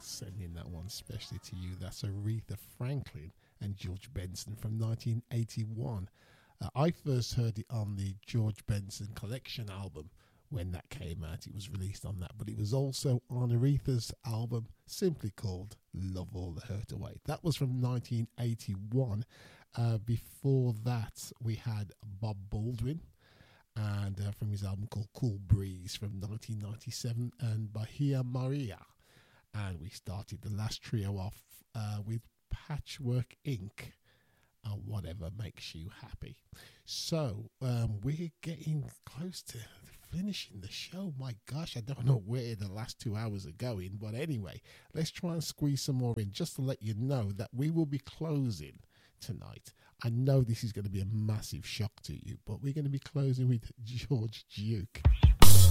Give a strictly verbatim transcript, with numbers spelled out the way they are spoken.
Sending that one especially to you. That's Aretha Franklin and George Benson from nineteen eighty-one. Uh, I first heard it on the George Benson Collection album when that came out. It was released on that, but it was also on Aretha's album simply called Love All the Hurt Away. That was from nineteen eighty-one. Uh, before that, we had Bob Baldwin, and uh, from his album called Cool Breeze from nineteen ninety-seven, and Bahia Maria. And we started the last trio off uh, with Patchwork Incorporated. Uh, whatever makes you happy. So um, we're getting close to finishing the show. My gosh, I don't know where the last two hours are going, but anyway, let's try and squeeze some more in just to let you know that we will be closing tonight. I know this is going to be a massive shock to you, but we're going to be closing with George Duke.